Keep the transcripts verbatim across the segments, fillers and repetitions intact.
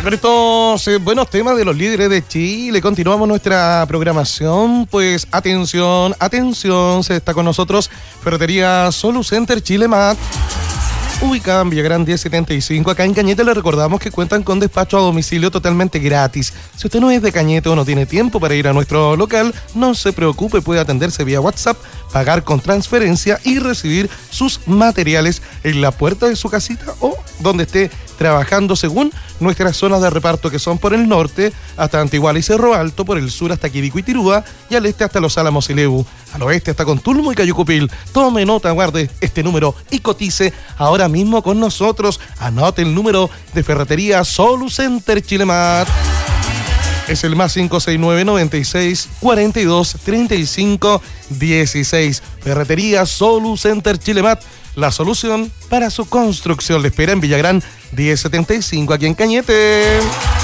Con estos eh, buenos temas de los líderes de Chile, continuamos nuestra programación. Pues atención, atención, se está con nosotros Ferretería Solucenter Chile Mat, ubicada en Villagrán diez setenta y cinco. Acá en Cañete le recordamos que cuentan con despacho a domicilio totalmente gratis. Si usted no es de Cañete o no tiene tiempo para ir a nuestro local, no se preocupe, puede atenderse vía WhatsApp, pagar con transferencia y recibir sus materiales en la puerta de su casita o donde esté trabajando, según nuestras zonas de reparto, que son por el norte hasta Antiguala y Cerro Alto, por el sur hasta Quirico y Tirúa, y al este hasta Los Álamos y Lebu, al oeste hasta Contulmo y Cayucupil. Tome nota, guarde este número y cotice ahora mismo con nosotros. Anote el número de Ferretería Solucenter Chile Mat. Es el más cinco seis nueve, noventa y seis, cuarenta y dos, treinta y cinco, dieciséis. Ferretería Solucenter Chile Mat, la solución para su construcción. Le espera en Villagrán diez setenta y cinco, aquí en Cañete.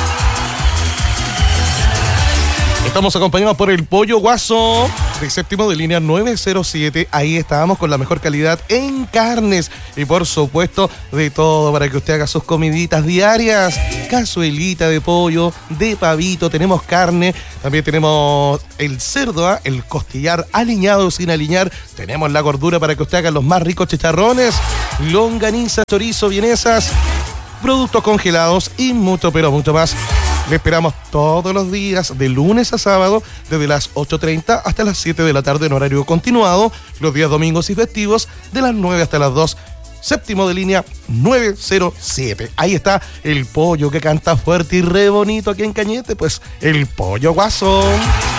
Estamos acompañados por el Pollo Guaso, de séptimo de línea nueve cero siete. Ahí estábamos con la mejor calidad en carnes y por supuesto de todo para que usted haga sus comiditas diarias. Cazuelita de pollo, de pavito, tenemos carne, también tenemos el cerdo, ¿eh? El costillar aliñado sin aliñar, tenemos la gordura para que usted haga los más ricos chicharrones, longaniza, chorizo, vienesas, productos congelados y mucho, pero mucho más. Le esperamos todos los días, de lunes a sábado, desde las ocho treinta hasta las siete de la tarde en horario continuado, los días domingos y festivos, de las nueve hasta las dos. Séptimo de línea nueve cero siete. Ahí está el pollo que canta fuerte y re bonito aquí en Cañete, pues el Pollo Guaso.